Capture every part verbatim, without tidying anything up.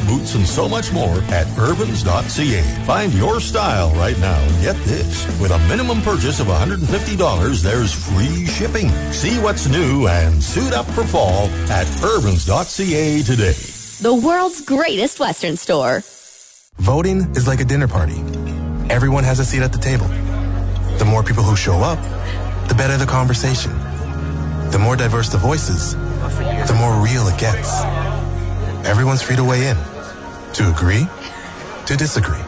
boots, and so much more at urbans dot c a. Find your style right now and get this. With a minimum purchase of one hundred fifty dollars, there's free shipping. See what's new and suit up for fall at urbans dot c a today. The world's greatest Western store. Voting is like a dinner party. Everyone has a seat at the table. The more people who show up, the better the conversation. The more diverse the voices, the more real it gets. Everyone's free to weigh in, to agree, to disagree.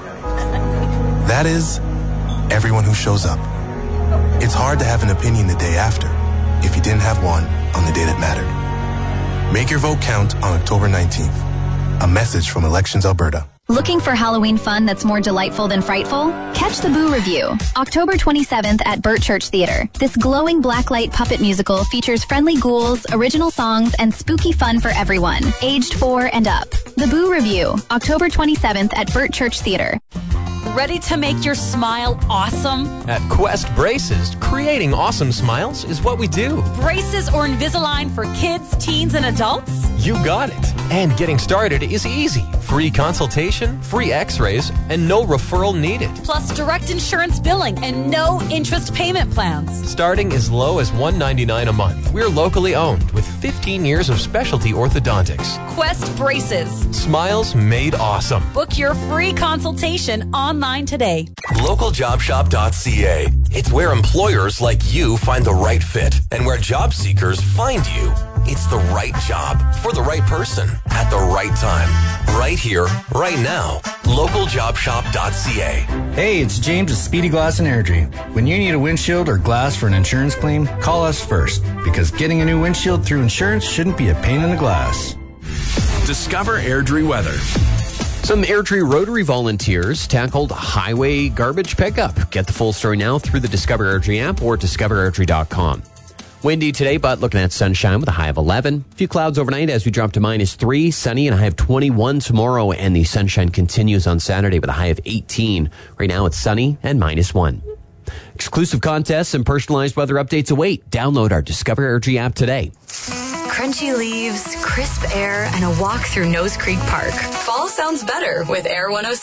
That is, everyone who shows up. It's hard to have an opinion the day after if you didn't have one on the day that mattered. Make your vote count on October nineteenth. A message from Elections Alberta. Looking for Halloween fun that's more delightful than frightful? Catch the Boo Review, October twenty-seventh at Burt Church Theater. This glowing blacklight puppet musical features friendly ghouls, original songs, and spooky fun for everyone, aged four and up. The Boo Review, October twenty-seventh at Burt Church Theater. Ready to make your smile awesome? At Quest Braces, creating awesome smiles is what we do. Braces or Invisalign for kids, teens, and adults? You got it. And getting started is easy. Free consultation, free x-rays, and no referral needed. Plus direct insurance billing and no interest payment plans. Starting as low as one hundred ninety-nine dollars a month. We're locally owned with fifteen years of specialty orthodontics. Quest Braces. Smiles made awesome. Book your free consultation online today. local job shop dot c a. It's where employers like you find the right fit and where job seekers find you. It's the right job for the right person at the right time. Right here, right now. local job shop dot c a. Hey, it's James at Speedy Glass and Airdrie. When you need a windshield or glass for an insurance claim, call us first, because getting a new windshield through insurance shouldn't be a pain in the glass. Discover Airdrie weather. Some Airdrie Rotary volunteers tackled highway garbage pickup. Get the full story now through the Discover Airdrie app or discover airdrie dot com. Windy today, but looking at sunshine with a high of eleven. A few clouds overnight as we drop to minus three. Sunny and a high of twenty-one tomorrow, and the sunshine continues on Saturday with a high of eighteen. Right now it's sunny and minus one. Exclusive contests and personalized weather updates await. Download our Discover Airdrie app today. Crunchy leaves, crisp air, and a walk through Nose Creek Park. Fall sounds better with Air one oh six.